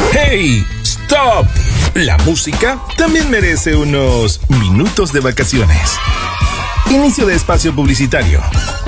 ¡Hey! ¡Stop! La música también merece unos minutos de vacaciones. Inicio de espacio publicitario.